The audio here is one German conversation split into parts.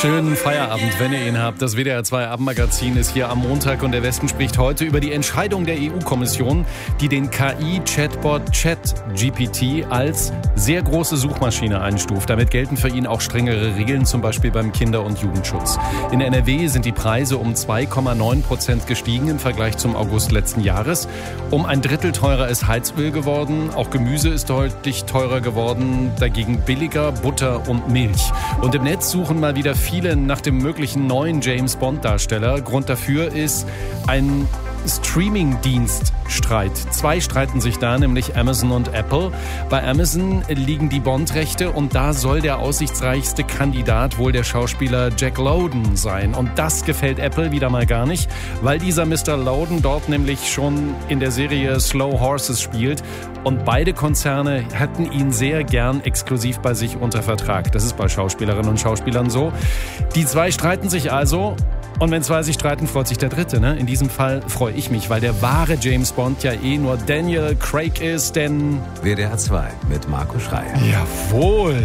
Schönen Feierabend, wenn ihr ihn habt. Das WDR 2 Abendmagazin ist hier am Montag und der Westen spricht heute über die Entscheidung der EU-Kommission, die den KI-Chatbot ChatGPT als sehr große Suchmaschine einstuft. Damit gelten für ihn auch strengere Regeln, zum Beispiel beim Kinder- und Jugendschutz. In NRW sind die Preise um 2,9% gestiegen im Vergleich zum August letzten Jahres. Um ein Drittel teurer ist Heizöl geworden. Auch Gemüse ist deutlich teurer geworden. Dagegen billiger Butter und Milch. Und im Netz suchen mal wieder viele nach dem möglichen neuen James-Bond-Darsteller. Grund dafür ist ein Streaming-Dienststreit. Zwei streiten sich da, nämlich Amazon und Apple. Bei Amazon liegen die Bond-Rechte und da soll der aussichtsreichste Kandidat wohl der Schauspieler Jack Lowden sein. Und das gefällt Apple wieder mal gar nicht, weil dieser Mr. Lowden dort nämlich schon in der Serie Slow Horses spielt. Und beide Konzerne hätten ihn sehr gern exklusiv bei sich unter Vertrag. Das ist bei Schauspielerinnen und Schauspielern so. Die zwei streiten sich also. Und wenn zwei sich streiten, freut sich der Dritte. Ne? In diesem Fall freue ich mich, weil der wahre James Bond ja nur Daniel Craig ist, denn... WDR 2 mit Marco Schreil. Jawohl!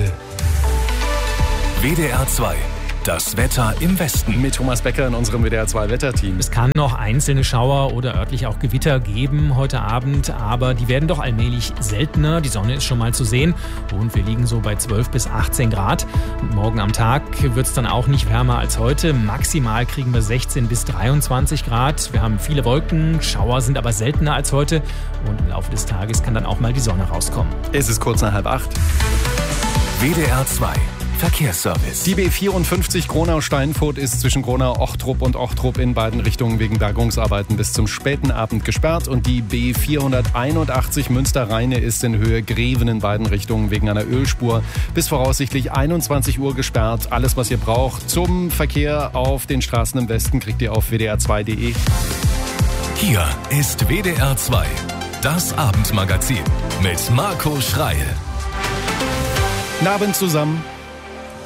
WDR 2. Das Wetter im Westen. Mit Thomas Becker in unserem WDR 2 Wetterteam. Es kann noch einzelne Schauer oder örtlich auch Gewitter geben heute Abend, aber die werden doch allmählich seltener. Die Sonne ist schon mal zu sehen und wir liegen so bei 12 bis 18 Grad. Und morgen am Tag wird es dann auch nicht wärmer als heute. Maximal kriegen wir 16 bis 23 Grad. Wir haben viele Wolken, Schauer sind aber seltener als heute und im Laufe des Tages kann dann auch mal die Sonne rauskommen. Es ist kurz nach 7:30. WDR 2. Verkehrsservice. Die B54 Gronau-Steinfurt ist zwischen Gronau-Ochtrup und Ochtrup in beiden Richtungen wegen Bergungsarbeiten bis zum späten Abend gesperrt. Und die B481 Münster-Rheine ist in Höhe Greven in beiden Richtungen wegen einer Ölspur bis voraussichtlich 21 Uhr gesperrt. Alles, was ihr braucht zum Verkehr auf den Straßen im Westen, kriegt ihr auf wdr2.de. Hier ist WDR 2. Das Abendmagazin mit Marco Schreil. Guten Abend zusammen.